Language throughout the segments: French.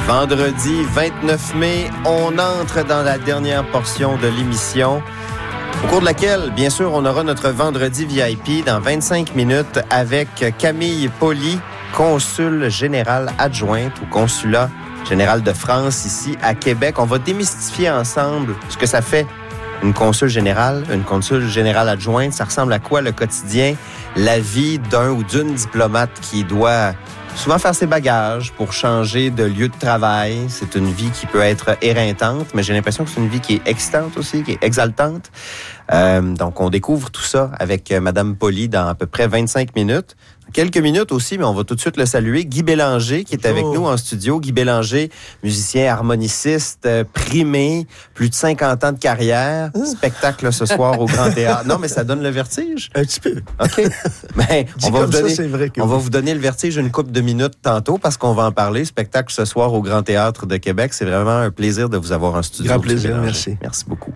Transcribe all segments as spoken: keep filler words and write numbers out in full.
Vendredi vingt-neuf mai, on entre dans la dernière portion de l'émission, au cours de laquelle, bien sûr, on aura notre vendredi V I P dans vingt-cinq minutes avec Camille Poli, consul général adjointe au consulat général de France ici à Québec. On va démystifier ensemble ce que ça fait une consul générale, une consul générale adjointe. Ça ressemble à quoi le quotidien, la vie d'un ou d'une diplomate qui doit souvent faire ses bagages pour changer de lieu de travail. C'est une vie qui peut être éreintante, mais j'ai l'impression que c'est une vie qui est excitante aussi, qui est exaltante. Euh, donc, on découvre tout ça avec Madame Poli dans à peu près vingt-cinq minutes. Quelques minutes aussi, mais on va tout de suite le saluer. Guy Bélanger, qui est avec nous en studio. Guy Bélanger, musicien harmoniciste, primé, plus de cinquante ans de carrière. Spectacle ce soir au Grand Théâtre. Non, mais ça donne le vertige? Un petit peu. OK. Ben, on va, vous donner, ça, c'est vrai que on oui. va vous donner le vertige une couple de minutes tantôt parce qu'on va en parler. Spectacle ce soir au Grand Théâtre de Québec. C'est vraiment un plaisir de vous avoir en studio. Grand plaisir, merci. Merci beaucoup.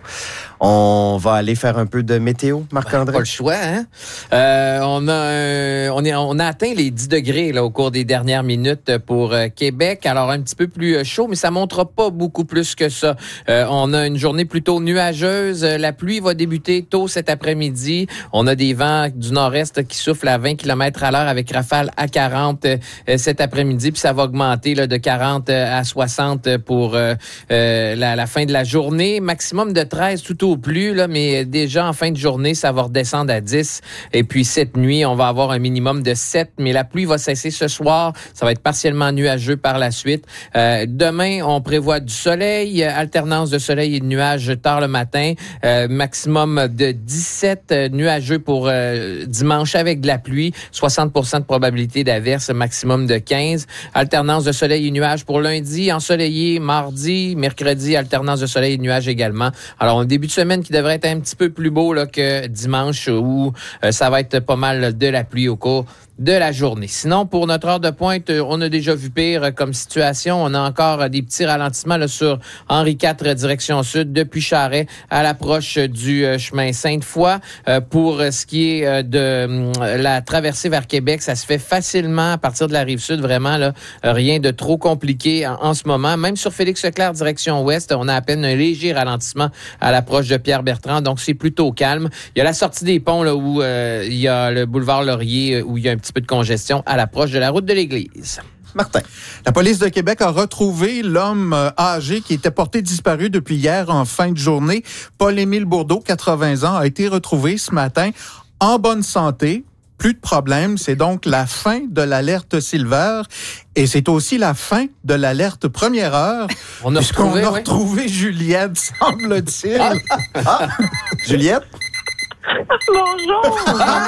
On va aller faire un peu de météo, Marc-André. Pas le choix, hein? Euh, on a, un, on est, on a atteint les dix degrés là au cours des dernières minutes pour euh, Québec. Alors un petit peu plus euh, chaud, mais ça montera pas beaucoup plus que ça. Euh, on a une journée plutôt nuageuse. La pluie va débuter tôt cet après-midi. On a des vents du nord-est qui soufflent à vingt kilomètres à l'heure avec rafales à quarante euh, cet après-midi. Puis ça va augmenter là, de quarante à soixante pour euh, euh, la, la fin de la journée. Maximum de treize tout au plus, là, mais déjà en fin de journée, ça va redescendre à dix. Et puis cette nuit, on va avoir un minimum de sept, mais la pluie va cesser ce soir. Ça va être partiellement nuageux par la suite. Euh, demain, on prévoit du soleil, alternance de soleil et de nuages tard le matin. Euh, maximum de dix-sept nuageux pour euh, dimanche avec de la pluie. soixante pour cent de probabilité d'averse, maximum de quinze. Alternance de soleil et nuages pour lundi, ensoleillé mardi, mercredi, alternance de soleil et nuages également. Alors, un début de semaine qui devrait être un petit peu plus beau là, que dimanche où euh, ça va être pas mal de la pluie au cours de la journée. Sinon, pour notre heure de pointe, on a déjà vu pire comme situation. On a encore des petits ralentissements là, sur Henri quatre, direction sud, depuis Charest à l'approche du euh, chemin Sainte-Foy. Euh, pour ce qui est euh, de euh, la traversée vers Québec, ça se fait facilement à partir de la Rive-Sud. Vraiment, là, rien de trop compliqué en, en ce moment. Même sur Félix-Leclerc, direction ouest, on a à peine un léger ralentissement à l'approche de Pierre-Bertrand. Donc, c'est plutôt calme. Il y a la sortie des ponts là, où euh, il y a le boulevard Laurier, où il y a un petit peu de congestion à l'approche de la route de l'Église. Martin. La police de Québec a retrouvé l'homme âgé qui était porté disparu depuis hier en fin de journée. Paul-Émile Bourdeau, quatre-vingts ans, a été retrouvé ce matin en bonne santé. Plus de problème. C'est donc la fin de l'alerte Silver et c'est aussi la fin de l'alerte première heure. On a puisqu'on retrouvé, a oui. retrouvé Juliette, semble-t-il. Ah. Ah. Juliette? Bonjour!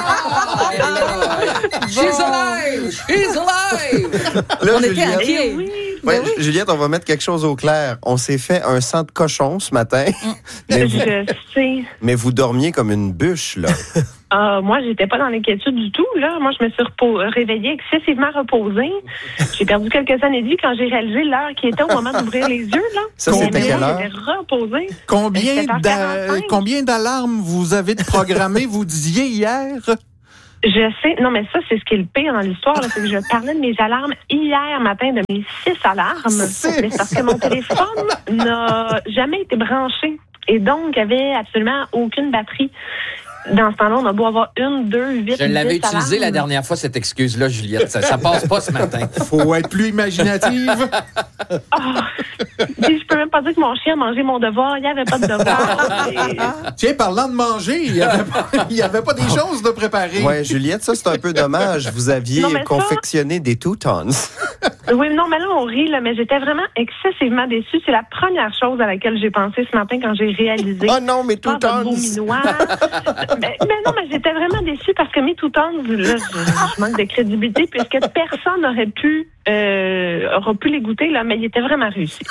She's alive! She's alive! Là, On était Juliette, inquiets. Oui, ouais, ben oui. Juliette, on va mettre quelque chose au clair. On s'est fait un sang de cochon ce matin, mais, vous, Je sais. mais vous dormiez comme une bûche, là. Euh, moi, j'étais pas dans l'inquiétude du tout. Là, moi, je me suis repo- réveillée excessivement reposée. J'ai perdu quelques années de vie quand j'ai réalisé l'heure qui était au moment d'ouvrir les yeux. Là. Ça, c'était Mais quelle moi, heure? J'étais reposée. Combien, C'était en d'a- quarante-cinq. combien d'alarmes vous avez de programmées, vous disiez hier? Je sais. Non, mais ça, c'est ce qui est le pire dans l'histoire. Là, c'est que je parlais de mes alarmes hier matin, de mes six alarmes. Six? Mais c'est parce que mon téléphone n'a jamais été branché. Et donc, il n'y avait absolument aucune batterie. Dans ce temps-là, on a beau avoir une, deux, huit, Je l'avais dix utilisé alarmes. la dernière fois, cette excuse-là, Juliette. Ça, ça passe pas ce matin. Faut être plus imaginative. Ah, puis je peux même pas dire que mon chien a mangé mon devoir. Il n'y avait pas de devoir. Et- Tiens, parlant de manger, il n'y avait, pas- il y avait pas des choses de préparer. Ouais, Juliette, ça, c'est un peu dommage. Vous aviez Non, mais ça- confectionné des Teutons. Oui, non, mais là, on rit, là, mais j'étais vraiment excessivement déçue. C'est la première chose à laquelle j'ai pensé ce matin quand j'ai réalisé. Oh non, mes Pas de Teutons! beau minois. mais, mais non, mais j'étais vraiment déçue parce que mes Teutons, là, je, je manque de crédibilité puisque personne n'aurait pu, euh, aura pu les goûter, là, mais ils étaient vraiment réussis.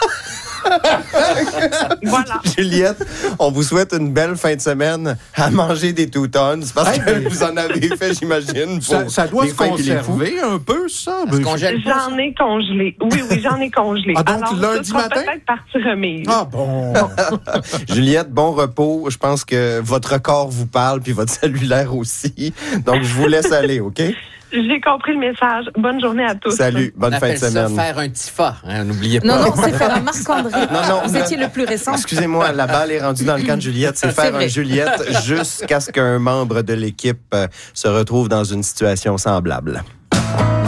Voilà. Juliette, on vous souhaite une belle fin de semaine à manger des Teutons parce Hey, que mais- vous en avez fait, j'imagine, pour Ça, ça doit les se fins et les fous. conserver un peu, ça. Ça se congèle pas, ça? J'en ai congelé. Oui, oui, j'en ai congelé. Ah, donc, Alors, lundi ce sera matin? peut-être partie remise. Ah bon. Juliette, bon repos. Je pense que votre corps vous parle puis votre cellulaire aussi. Donc, je vous laisse aller, OK? J'ai compris le message. Bonne journée à tous. Salut, bonne On fin de appelle ça semaine. faire un petit fa, hein, n'oubliez pas. Non, non, c'est faire un Marc-André. Non, non. Vous étiez le plus récent. Excusez-moi, la balle est rendue dans le camp de Juliette. C'est C'est faire vrai. un Juliette jusqu'à ce qu'un membre de l'équipe euh, se retrouve dans une situation semblable.